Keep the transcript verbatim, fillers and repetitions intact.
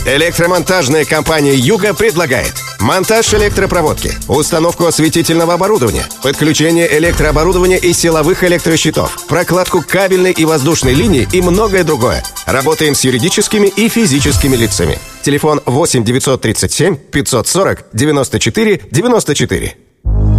Электромонтажная компания «Юга» предлагает монтаж электропроводки, установку осветительного оборудования, подключение электрооборудования и силовых электрощитов, прокладку кабельной и воздушной линии и многое другое. Работаем с юридическими и физическими лицами. Телефон восемь девятьсот тридцать семь пятьсот сорок девяносто четыре девяносто четыре.